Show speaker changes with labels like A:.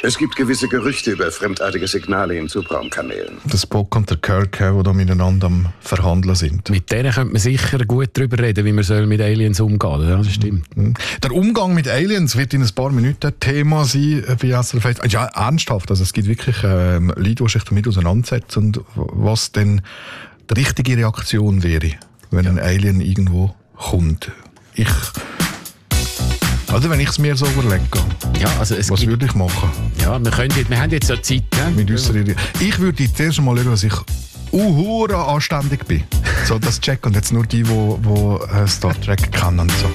A: Es gibt gewisse Gerüchte über fremdartige Signale in Subraumkanälen.
B: Der Spock und der Kirk, die da miteinander am Verhandeln sind.
C: Mit denen könnte man sicher gut darüber reden, wie man mit Aliens umgehen soll. Ja, das stimmt.
B: Der Umgang mit Aliens wird in ein paar Minuten Thema sein bei SRF. Ja, ernsthaft. Also es gibt wirklich Leute, die sich damit auseinandersetzen und was denn die richtige Reaktion wäre, wenn ein Alien irgendwo kommt. Also wenn ich es mir so überlege,
C: Ja, also
B: was würde ich machen?
C: Ja, wir haben jetzt so Zeit.
B: Mit ich würde zuerst mal schauen, dass ich anständig bin. So, das checken und jetzt nur die Star Trek kennen. So.